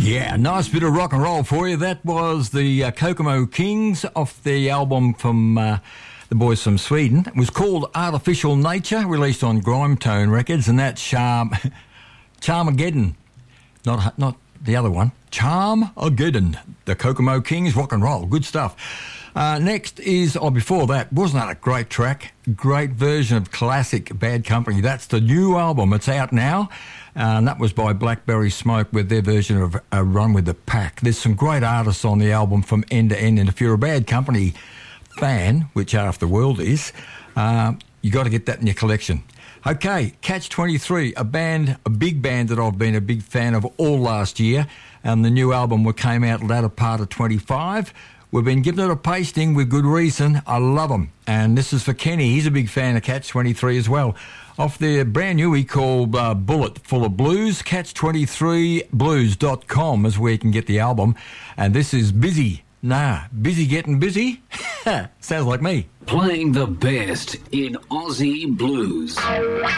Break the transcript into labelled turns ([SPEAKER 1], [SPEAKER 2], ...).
[SPEAKER 1] Yeah, nice bit of rock and roll for you. That was the Kokomo Kings off the album from the boys from Sweden. It was called Artificial Nature, released on Grimetone Records, and that's Charmageddon. Not the other one. Charmageddon. The Kokomo Kings, rock and roll. Good stuff. Next is, before that, wasn't that a great track? Great version of classic Bad Company. That's the new album. It's out now. And that was by Blackberry Smoke with their version of Run With The Pack. There's some great artists on the album from end to end. And if you're a Bad Company fan, which half the world is, you got to get that in your collection. Okay, Catch-23, a big band that I've been a big fan of all last year. And the new album came out latter part of 25. We've been giving it a pasting with good reason. I love them. And this is for Kenny. He's a big fan of Catch-23 as well. Off their brand new, he called Bullet Full of Blues. Catch23blues.com is where you can get the album. And this is Busy. Busy getting busy? Sounds like me.
[SPEAKER 2] Playing the best in Aussie blues.